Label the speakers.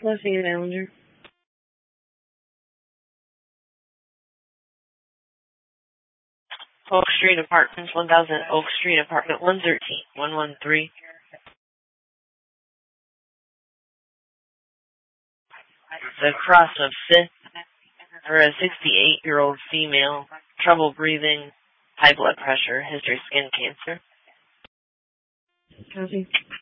Speaker 1: Blessing and Ballinger. Oak Street Apartments, 1000 Oak Street Apartment 113, 113. The cross of 5th for a 68-year-old female, trouble breathing, high blood pressure, history of skin cancer.
Speaker 2: Copy.